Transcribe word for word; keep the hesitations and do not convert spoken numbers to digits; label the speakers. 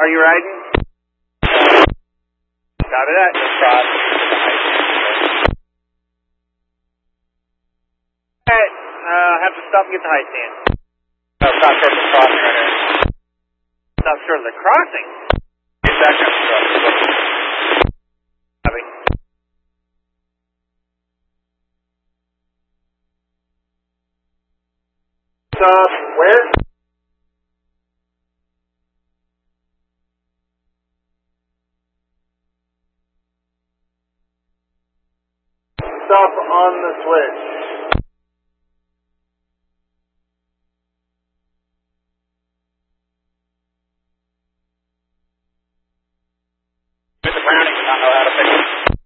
Speaker 1: are you riding? Copy that. Cross. Alright, uh, have to stop and get the high stand. Uh, stop short of the crossing right here. Stop short of the crossing? Get back up the crossing. Copy. Stop where? Stop on the switch.